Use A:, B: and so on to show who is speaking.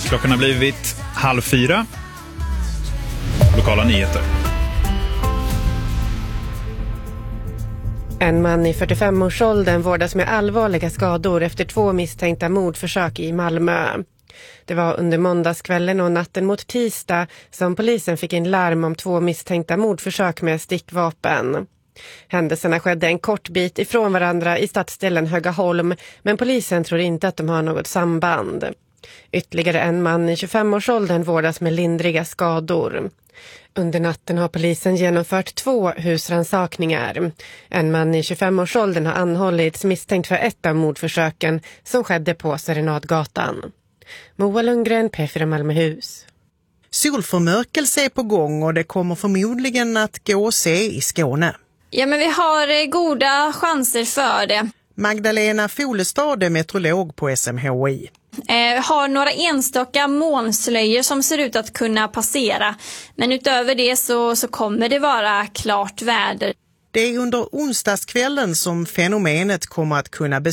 A: Klockan har blivit 3:30. Lokala nyheter.
B: En man i 45-årsåldern vårdas med allvarliga skador efter 2 misstänkta mordförsök i Malmö. Det var under måndagskvällen och natten mot tisdag som polisen fick in larm om 2 misstänkta mordförsök med stickvapen. Händelserna skedde en kort bit ifrån varandra i stadsdelen Högaholm, men polisen tror inte att de har något samband. Ytterligare en man i 25-årsåldern vårdas med lindriga skador. Under natten har polisen genomfört 2 husrannsakningar. En man i 25-årsåldern har anhållits misstänkt för ett av mordförsöken som skedde på Serenadgatan. Moa Lundgren, P4 Malmöhus.
C: Solförmörkelse är på gång och det kommer förmodligen att gå att se i Skåne.
D: Ja, men vi har goda chanser för det.
C: Magdalena Folestad är meteorolog på SMHI.
D: Har några enstaka molnslöjor som ser ut att kunna passera. Men utöver det så kommer det vara klart väder.
C: Det är under onsdagskvällen som fenomenet kommer att kunna